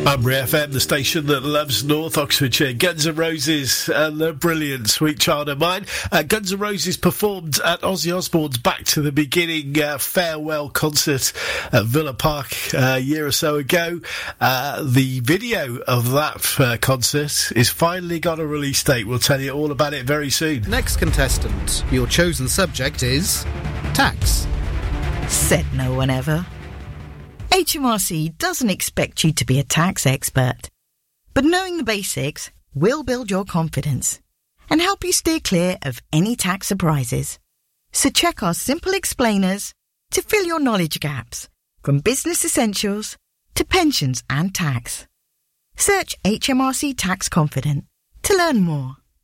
Banbury FM, the station that loves North Oxfordshire. Guns N' Roses and the brilliant Sweet Child O' Mine. Guns N' Roses performed at Ozzy Osbourne's Back to the Beginning farewell concert at Villa Park a year or so ago. The video of that concert is finally got a release date. We'll tell you all about it very soon. Next contestant, your chosen subject is tax. Said no one ever. HMRC doesn't expect you to be a tax expert, but knowing the basics will build your confidence and help you steer clear of any tax surprises. So check our simple explainers to fill your knowledge gaps, from business essentials to pensions and tax. Search HMRC Tax Confident to learn more.